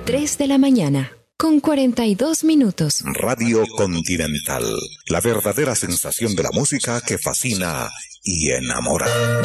3 de la mañana, con 42 minutos. Radio Continental, la verdadera sensación de la música que fascina y enamora.